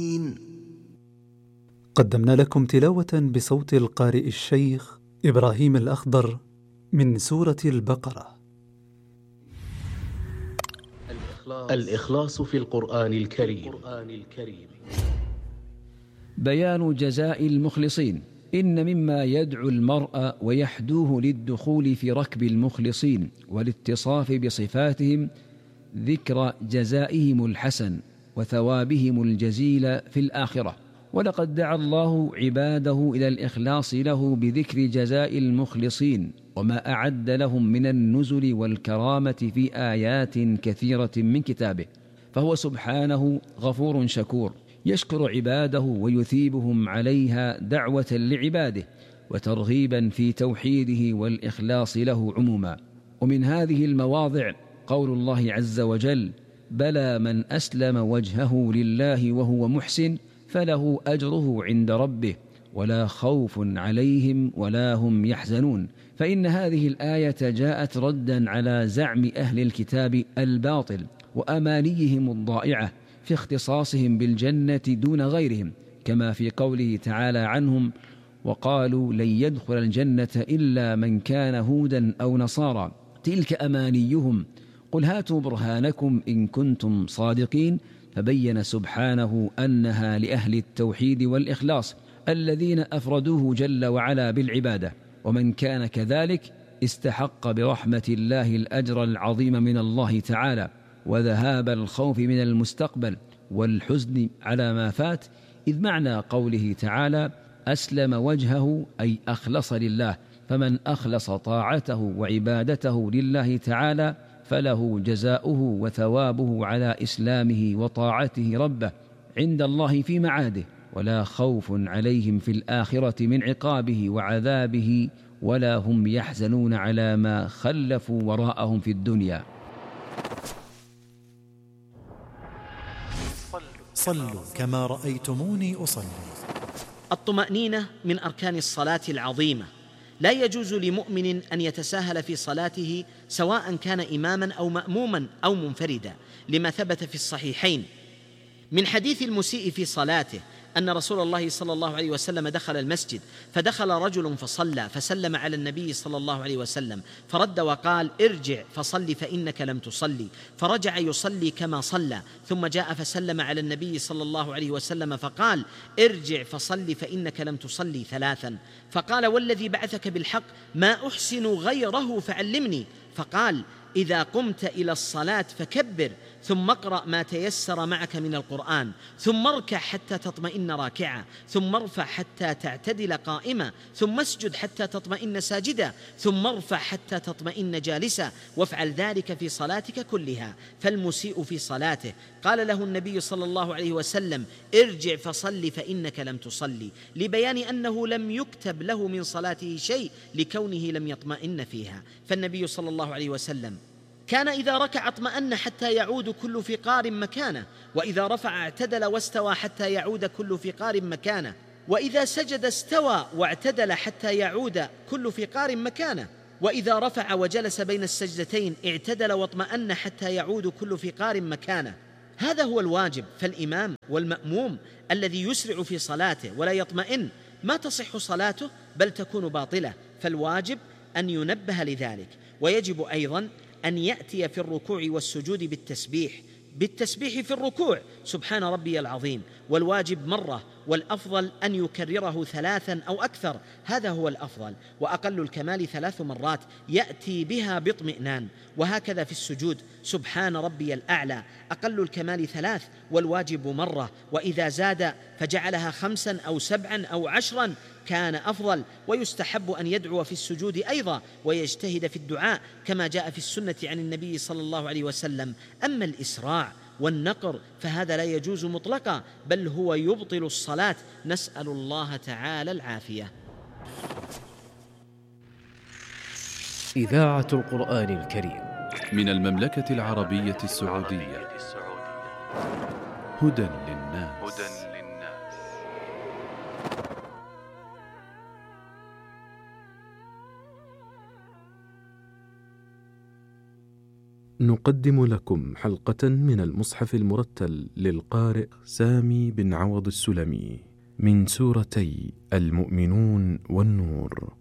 قدمنا لكم تلاوة بصوت القارئ الشيخ إبراهيم الأخضر من سورة البقرة. الإخلاص في القرآن الكريم. بيان جزاء المخلصين. إن مما يدعو المرء ويحدوه للدخول في ركب المخلصين والاتصاف بصفاتهم ذكر جزائهم الحسن وثوابهم الجزيل في الآخرة. ولقد دعا الله عباده إلى الإخلاص له بذكر جزاء المخلصين وما أعد لهم من النزل والكرامة في آيات كثيرة من كتابه، فهو سبحانه غفور شكور يشكر عباده ويثيبهم عليها دعوة لعباده وترغيبا في توحيده والإخلاص له عموما. ومن هذه المواضع قول الله عز وجل: بلى من أسلم وجهه لله وهو محسن فله أجره عند ربه ولا خوف عليهم ولا هم يحزنون. فإن هذه الآية جاءت ردا على زعم أهل الكتاب الباطل وأمانيهم الضائعة في اختصاصهم بالجنة دون غيرهم، كما في قوله تعالى عنهم: وقالوا لن يدخل الجنة إلا من كان هودا أو نصارى تلك أمانيهم قل هاتوا برهانكم إن كنتم صادقين. فبين سبحانه أنها لأهل التوحيد والإخلاص الذين أفردوه جل وعلا بالعبادة، ومن كان كذلك استحق برحمة الله الأجر العظيم من الله تعالى وذهاب الخوف من المستقبل والحزن على ما فات. إذ معنى قوله تعالى أسلم وجهه أي أخلص لله، فمن أخلص طاعته وعبادته لله تعالى فله جزاؤه وثوابه على إسلامه وطاعته ربه عند الله في معاده، ولا خوف عليهم في الآخرة من عقابه وعذابه ولا هم يحزنون على ما خلفوا وراءهم في الدنيا. صلوا كما رأيتموني أصلي. الطمأنينة من أركان الصلاة العظيمة، لا يجوز لمؤمن أن يتساهل في صلاته سواء كان إماما أو مأموما أو منفردا، لما ثبت في الصحيحين من حديث المسيء في صلاته أن رسول الله صلى الله عليه وسلم دخل المسجد فدخل رجل فصلى فسلم على النبي صلى الله عليه وسلم فرد وقال ارجع فصل فإنك لم تصلي، فرجع يصلي كما صلى، ثم جاء فسلم على النبي صلى الله عليه وسلم فقال ارجع فصل فإنك لم تصلي ثلاثا، فقال والذي بعثك بالحق ما أحسن غيره فعلمني، فقال إذا قمت إلى الصلاة فكبر ثم اقرأ ما تيسر معك من القرآن، ثم اركع حتى تطمئن راكعا، ثم ارفع حتى تعتدل قائما، ثم اسجد حتى تطمئن ساجدا، ثم ارفع حتى تطمئن جالسا، وافعل ذلك في صلاتك كلها. فالمسيء في صلاته قال له النبي صلى الله عليه وسلم ارجع فصل فإنك لم تصلي، لبيان أنه لم يكتب له من صلاته شيء لكونه لم يطمئن فيها. فالنبي صلى الله عليه وسلم كان إذا ركع اطمأن حتى يعود كل فقار مكانه، وإذا رفع اعتدل واستوى حتى يعود كل فقار مكانه، وإذا سجد استوى واعتدل حتى يعود كل فقار مكانه، وإذا رفع وجلس بين السجدتين اعتدل واطمأن حتى يعود كل فقار مكانه. هذا هو الواجب. فالإمام والمأموم الذي يسرع في صلاته ولا يطمئن ما تصح صلاته بل تكون باطلة، فالواجب أن ينبه لذلك. ويجب أيضا أن يأتي في الركوع والسجود بالتسبيح في الركوع سبحان ربي العظيم، والواجب مرة، والأفضل أن يكرره 3 أو أكثر، هذا هو الأفضل، وأقل الكمال 3 مرات يأتي بها باطمئنان. وهكذا في السجود سبحان ربي الأعلى أقل الكمال 3 والواجب مرة، وإذا زاد فجعلها 5 أو 7 أو 10 كان أفضل. ويستحب أن يدعو في السجود أيضا ويجتهد في الدعاء كما جاء في السنة عن النبي صلى الله عليه وسلم. أما الإسراع والنقر فهذا لا يجوز مطلقا، بل هو يبطل الصلاة، نسأل الله تعالى العافية. إذاعة القرآن الكريم من المملكة العربية السعودية. هدى للناس. نقدم لكم حلقة من المصحف المرتل للقارئ سامي بن عوض السلمي من سورتي المؤمنون والنور.